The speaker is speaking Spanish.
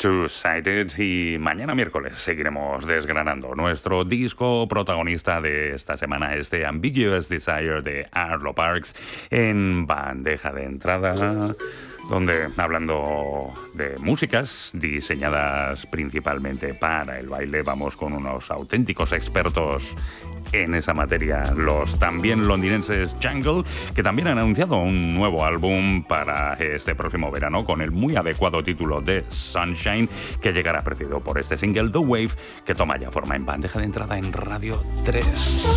Two-Sided, y mañana miércoles seguiremos desgranando nuestro disco protagonista de esta semana, este Ambiguous Desire de Arlo Parks, en bandeja de entrada, donde, hablando de músicas diseñadas principalmente para el baile, vamos con unos auténticos expertos en esa materia, los también londinenses Jungle, que también han anunciado un nuevo álbum para este próximo verano con el muy adecuado título de Sunshine, que llegará precedido por este single The Wave, que toma ya forma en bandeja de entrada en Radio 3.